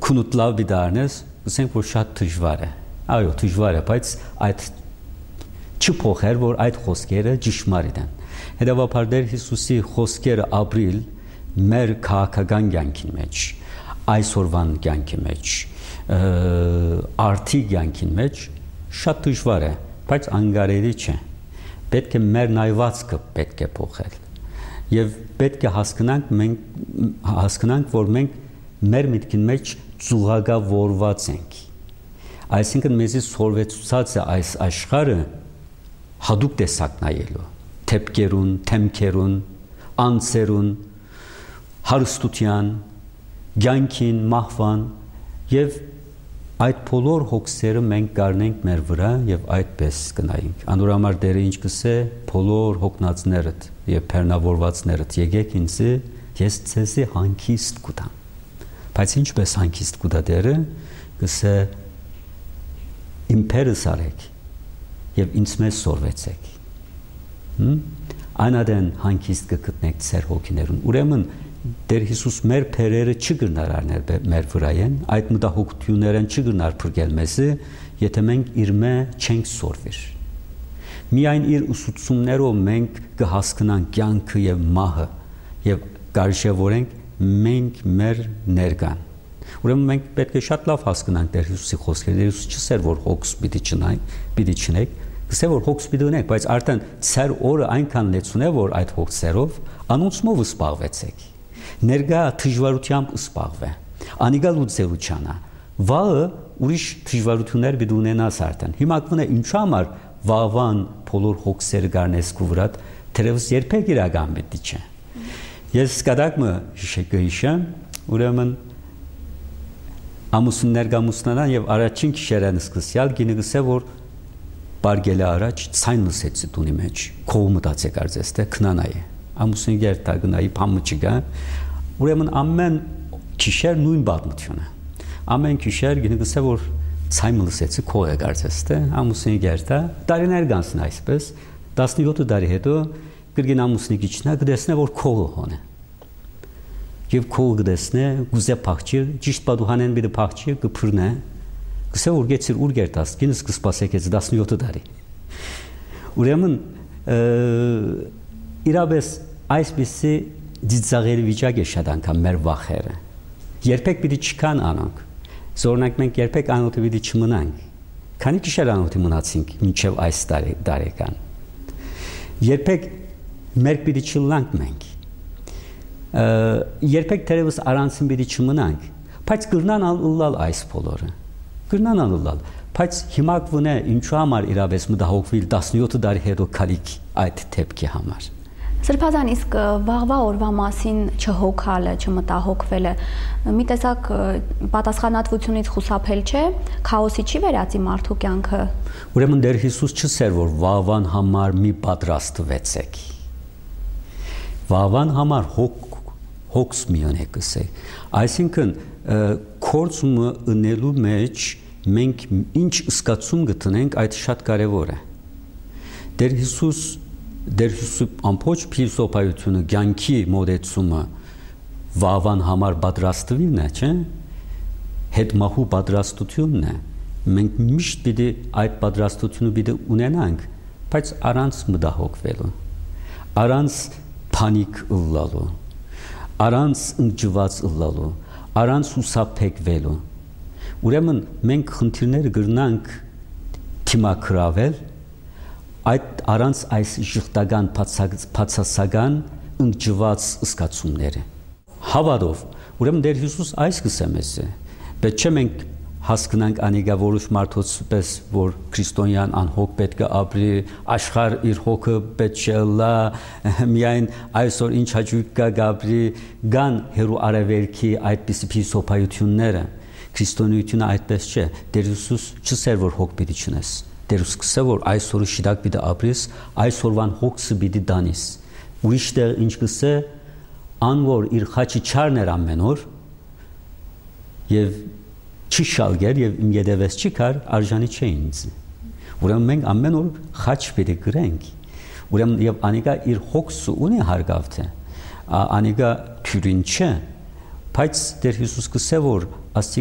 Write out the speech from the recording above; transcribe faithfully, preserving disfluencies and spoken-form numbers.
քունուտ լավ բիդարնես, ասենք որ շատ դժվար է։ Այո, դժվար է, բայց այդ չփոխեր, որ այդ խոսքերը ճշմարիտ են։ Հետևաբար Տեր Հիսուսի խոսքերը ապրիլ մեր քաղաքական կյանքի մեջ, այսօրվան կյանքի մեջ, արդի կյանքի մեջ շատ դժվար է, բայց անկարելի չէ։ Պետք է մեր նայվածքը պետք է փոխել։ Եվ պետք է հասկանանք մենք հասկանանք, որ մենք մեր միտքի մեջ ծուղակավորված ենք։ Այսինքն մեզի սորվեցուցած է այս աշխարհը հadoop տեսակ նայելու, թեփկերուն, թեմքերուն, անձերուն, հարստության, ցանկին, մահվան եւ այդ բոլոր հոգսերը մենք կառնենք մեր վրա եւ այդպես կնայենք։ Անորամար Տերը ինչ կսե, բոլոր հոգնածներդ եւ բեռնավորվածներդ եկեք ինձ, ես ցեզի հանգիստ կտամ։ Բայց ինչպես հանգիստ կտա Տերը, կսե իմ փերս արեք եւ ինձ մեզ սորվեցեք։ Անադեն հանգիստ կգտնեք ձեր հոգիներուն։ Ուրեմն Տեր Հիսուս մեր փերերը չգնար արնել մեր վրայեն, այդ մտահոգություններն չգնար փրկել մեզ, եթե մենք իր մե չենք սորվիր։ Միայն իր ուսուցումներով մենք կհասկանանք կյանքը եւ մահը եւ կարժևորենք մենք մեր ներկան։ Ուրեմն մենք պետք է շատ լավ հասկանանք Տեր Հիսուսի խոսքերը։ Տեր Հիսուս չսեր որ հոգս պիտի չնայ, պիտի չնեք, գսե որ հոգս պիտի ունեք, բայց արդեն ցեր օրը այնքան լեցուն է, որ այդ հոգսերով անոնցմով սպաղվեցեք։ Ներգա դժվարությամբ սպաղվե։ Անիգա լուծելուչանա։ Վաղը ուրիշ դժվարություններ պիտի ունենաս արդեն։ Հիմա կունե ինչու համար վաղվան բոլոր հոգսերը գարնես քու վրա, թերևս երբեք իրական պիտի չէ։ Ես սկադակը հիշեմ, ուրեմն ամուսիններ գամուսնանան եւ առաջին քիշերան սկսյալ գինը գսե որ բարգելը առաջ ցայն լսեցի տունի մեջ քով մտածեք արծես թե քնանայ ամուսիններ տա գնայի փամուճիգա ուրեմն ամեն քիշեր նույն բադմությունը ամեն քիշեր գինը գսե որ ցայն լսեցի քով է արծես թե ամուսիններ տա տարիներ գանցն այսպես տասնյոթ տարի հետո գրգին ամուսնի գիչնա գտեսնե որ քով հոնե եւ քով գտեսնե գուզե փախչի ճիշտ պատուհանեն բիդը փախչի կփրնե գսե որ գեցիր ուր գերտաս գինս կսպասեք ես տասնյոթ տարի ուրեմն իրավես այսպիսի դիզաղերի վիճակ է շատ անգամ մեր վախերը երբեք պիտի չկան անոնք զորնակ մենք երբեք անոթի պիտի չմնանք քանի քիշեր անոթի մնացինք մինչև այս տարեկան երբեք մեր պիտի չլանք մենք երբեք թերևս առանցին պիտի չմնանք բայց կրնան ալլալ այս բոլորը կրնան ալլալ բայց հիմա կվնե ինչու համար իրավես մտահոգվել տասնյոթ տարի հետո քալիք այդ թեփքի համար Սրբազան իսկ վաղվա օրվա մասին չհոգալը, չմտահոգվելը մի տեսակ պատասխանատվությունից խուսափել չէ, քաոսի չի վերածի մարդու կյանքը։ Ուրեմն Տեր Հիսուս չսեր որ վաղվան համար մի պատրաստվեցեք։ Վաղվան համար հոգ հոգս մի ունեք ասեք։ Այսինքն կորցումը ընելու մեջ մենք ինչ սկացում գտնենք այդ շատ կարևոր է։ Տեր Հիսուս Դեր Հիսուսի ամբողջ փիլիսոփայությունը, ցանկի մոդեցումը վաղվան համար պատրաստվելն է, չէ՞։ Հետմահու պատրաստությունն է։ Մենք միշտ պիտի այդ պատրաստությունը պիտի ունենանք, բայց առանց մտահոգվելու, առանց փանիկ ըլլալու, առանց ընկճված ըլլալու, առանց հուսափեկվելու։ Ուրեմն մենք խնդիրները գրնանք թիմակրավել այդ առանց այս ժխտական փացասական ընկճված սկացումները հավատով ուրեմն Տեր Հիսուս այս կսեմես է պետք չէ մենք հասկանանք անիգա որոշ մարդոց պես որ քրիստոնյան անհոգ պետք է ապրի աշխարհ իր հոգը պետք չէ լա միայն այսօր ինչ հաճույք կա գաբրի գան հերու արևելքի այդպիսի փիլիսոփայությունները քրիստոնեությունը այդպես չէ Տեր Հիսուս չսեր որ հոգ պիտի չնես Տեր սկսե որ այսօրը շիդակ պիտի ապրես, այսօրվան հոգսը պիտի դանես։ Ուրիշտեղ ինչ կսե, անոր իր խաչի չարներ ամեն օր եւ չի շալգեր եւ իմ յետևես չի կար արժանի չէ ինձ։ Ուրեմն մենք ամեն օր խաչ պիտի գրենք։ Ուրեմն եւ անիկա իր հոգսը ունի հարգավթե։ Անիկա թյուրին չէ, բայց Տեր Հիսուս կսե որ